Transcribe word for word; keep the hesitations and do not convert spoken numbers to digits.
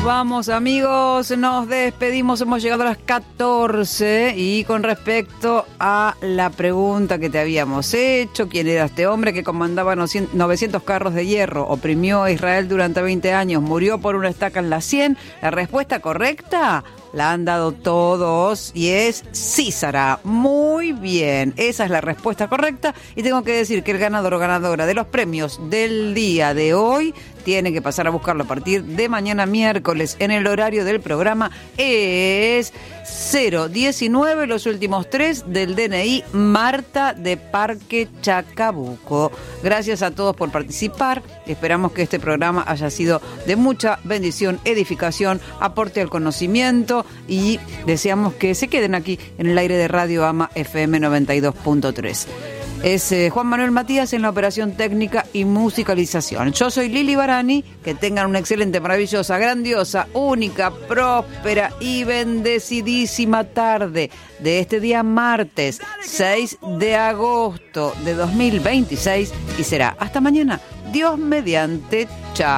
vamos, amigos, nos despedimos, hemos llegado a las catorce y con respecto a la pregunta que te habíamos hecho, ¿quién era este hombre que comandaba novecientos carros de hierro, oprimió a Israel durante veinte años, murió por una estaca en la sien? La respuesta correcta la han dado todos y es Císara. Muy bien, esa es la respuesta correcta y tengo que decir que el ganador o ganadora de los premios del día de hoy tiene que pasar a buscarlo a partir de mañana miércoles en el horario del programa. Es cero diecinueve, los últimos tres del D N I, Marta de Parque Chacabuco. Gracias a todos por participar. Esperamos que este programa haya sido de mucha bendición, edificación, aporte al conocimiento y deseamos que se queden aquí en el aire de Radio Ama F M noventa y dos punto tres. Es eh, Juan Manuel Matías en la operación técnica y musicalización. Yo soy Lili Barani. Que tengan una excelente, maravillosa, grandiosa, única, próspera y bendecidísima tarde de este día martes seis de agosto de dos mil veintiséis y será hasta mañana. Dios mediante. Chao.